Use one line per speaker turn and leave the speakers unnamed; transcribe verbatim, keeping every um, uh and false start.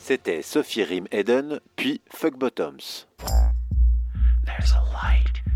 C'était Sophie Rim Eden, puis Fuck Bottoms. There's a light